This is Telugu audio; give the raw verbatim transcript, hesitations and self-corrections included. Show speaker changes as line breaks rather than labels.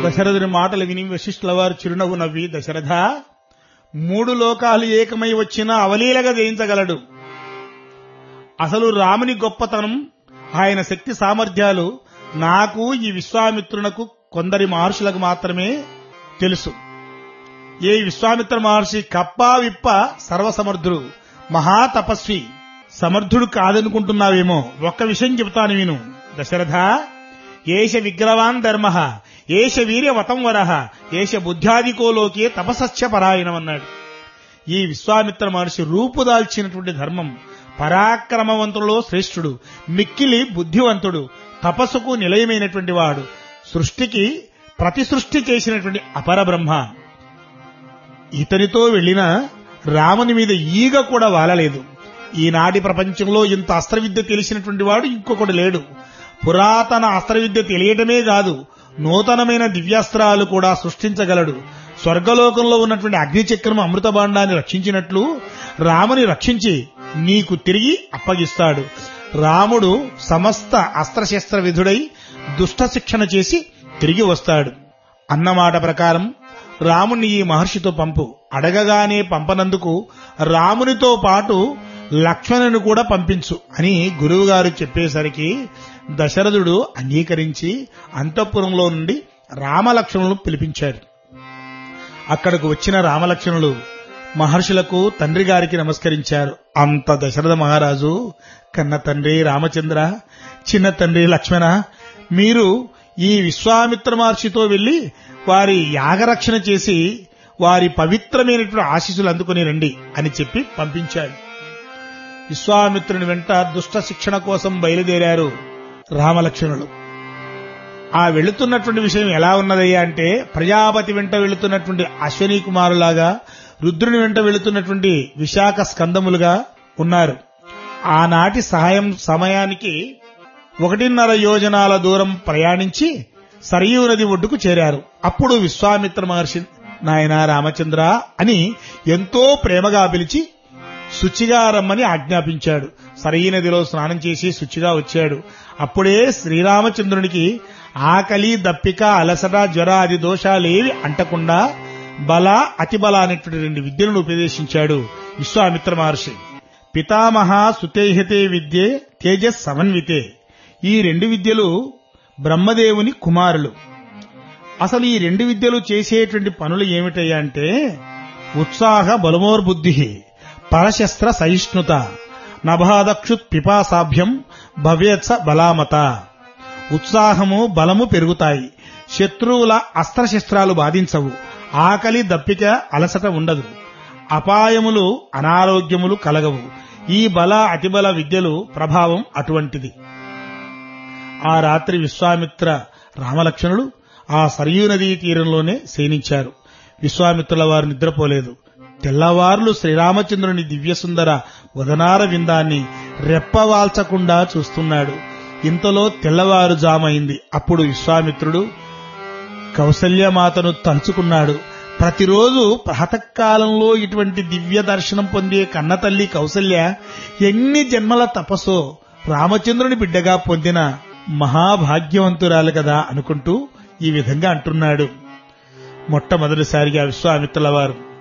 దశరథుని మాటలు విని వశిష్ఠుల వారు చిరునవ్వు నవ్వి, దశరథ, మూడు లోకాలు ఏకమై వచ్చినా అవలీలగా జయించగలడు. అసలు రాముని గొప్పతనం, ఆయన శక్తి సామర్థ్యాలు నాకు, ఈ విశ్వామిత్రునకు, కొందరి మహర్షులకు మాత్రమే తెలుసు. ఏ విశ్వామిత్ర మహర్షి కప్ప విప్ప సర్వసమర్థుడు, మహాతపస్వి, సమర్థుడు కాదనుకుంటున్నావేమో. ఒక్క విషయం చెబుతాను విను దశరథ. ఏష విగ్రవాన్ ధర్మ, ఏష వీర్యవతం వరః, ఏష బుద్ధ్యాదికో లోకే తపసస్య పరాయణం అన్నాడు. ఈ విశ్వామిత్ర మహర్షి రూపుదాల్చినటువంటి ధర్మం, పరాక్రమవంతులలో శ్రేష్ఠుడు, మిక్కిలి బుద్ధివంతుడు, తపస్సుకు నిలయమైనటువంటి వాడు, సృష్టికి ప్రతి సృష్టి చేసినటువంటి అపరబ్రహ్మ. ఇతనితో వెళ్లిన రాముని మీద ఈగ కూడా వాలలేదు. ఈనాటి ప్రపంచంలో ఇంత అస్త్రవిద్య తెలిసినటువంటి వాడు ఇంకొకడు లేడు. పురాతన అస్త్రవిద్య తెలియటమే కాదు, నూతనమైన దివ్యాస్త్రాలు కూడా సృష్టించగలడు. స్వర్గలోకంలో ఉన్నటువంటి అగ్నిచక్రం అమృత భాండాన్ని రక్షించినట్లు రాముని రక్షించి నీకు తిరిగి అప్పగిస్తాడు. రాముడు సమస్త అస్త్రశస్త్ర విధుడై దుష్ట శిక్షణ చేసి తిరిగి వస్తాడు. అన్నమాట ప్రకారం రాముణ్ణి ఈ మహర్షితో పంపు. అడగగానే పంపనందుకు రామునితో పాటు లక్ష్మణుని కూడా పంపించు అని గురువుగారు చెప్పేసరికి దశరథుడు అంగీకరించి అంతఃపురంలో నుండి రామలక్ష్మణులను పిలిపించాడు. అక్కడకు వచ్చిన రామలక్ష్మణులు మహర్షులకు తండ్రి గారికి నమస్కరించారు. అంత దశరథ మహారాజు, కన్న తండ్రి రామచంద్ర, చిన్న తండ్రి లక్ష్మణ, మీరు ఈ విశ్వామిత్ర మహర్షితో వెళ్లి వారి యాగరక్షణ చేసి వారి పవిత్రమైనటువంటి ఆశీస్సులు అందుకుని రండి అని చెప్పి పంపించాడు. విశ్వామిత్రుని వెంట దుష్ట శిక్షణ కోసం బయలుదేరారు రామలక్ష్మణులు. ఆ వెళుతున్నటువంటి విషయం ఎలా ఉన్నదయ్యా అంటే, ప్రజాపతి వెంట వెళుతున్నటువంటి అశ్వనీ కుమారులాగా, రుద్రుని వెంట వెళుతున్నటువంటి విశాఖ స్కందములుగా ఉన్నారు. ఆనాటి సహాయం సమయానికి ఒకటిన్నర యోజనాల దూరం ప్రయాణించి సరయూ నది ఒడ్డుకు చేరారు. అప్పుడు విశ్వామిత్ర మహర్షి, నాయనా రామచంద్ర అని ఎంతో ప్రేమగా పిలిచి శుచిగా రమ్మని ఆజ్ఞాపించాడు. సరయూ నదిలో స్నానం చేసి శుచిగా వచ్చాడు. అప్పుడే శ్రీరామచంద్రునికి ఆకలి, దప్పిక, అలసట, జ్వర ఆది దోషాలేవి అంటకుండా బల, అతిబల అనేటువంటి రెండు విద్యలను ఉపదేశించాడు విశ్వామిత్ర మహర్షి. పితామహ సుతేహతే విద్యే తేజస్ సమన్వితే. ఈ రెండు విద్యలు బ్రహ్మదేవుని కుమారులు. అసలు ఈ రెండు విద్యలు చేసేటువంటి పనులు ఏమిటయ్యా అంటే, ఉత్సాహ బలమోర్బుద్ధి, పరశస్త్ర సహిష్ణుత, నభాదక్షుత్ పిపాసాభ్యం భవేత్స బలామత. ఉత్సాహము, బలము పెరుగుతాయి. శత్రువుల అస్త్రశస్త్రాలు బాధించవు. ఆకలి, దప్పిక, అలసట ఉండదు. అపాయములు, అనారోగ్యములు కలగవు. ఈ బల, అతిబల విద్యలు ప్రభావం అటువంటిది. ఆ రాత్రి విశ్వామిత్ర రామలక్ష్మణులు ఆ సరయూ నదీ తీరంలోనే శయనించారు. విశ్వామిత్రుల వారు నిద్రపోలేదు. తెల్లవార్లు శ్రీరామచంద్రుని దివ్యసుందర వదనార విందాన్ని రెప్పవాల్చకుండా చూస్తున్నాడు. ఇంతలో తెల్లవారుజామైంది. అప్పుడు విశ్వామిత్రుడు కౌసల్యమాతను తలుచుకున్నాడు. ప్రతిరోజు ప్రాతకాలంలో ఇటువంటి దివ్య దర్శనం పొందే కన్నతల్లి కౌసల్య ఎన్ని జన్మల తపస్సో రామచంద్రుని బిడ్డగా పొందిన మహాభాగ్యవంతురాలు కదా అనుకుంటూ ఈ విధంగా అంటున్నాడు. మొట్టమొదటిసారిగా విశ్వామిత్రుల వారు